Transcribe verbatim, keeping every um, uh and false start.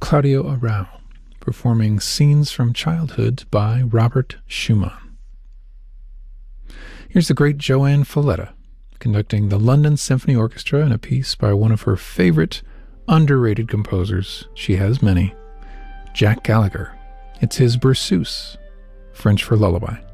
Claudio Arrau, performing Scenes from Childhood by Robert Schumann. Here's the great Joan Falletta, conducting the London Symphony Orchestra in a piece by one of her favorite underrated composers. She has many. Jack Gallagher. It's his Berceuse, French for lullaby.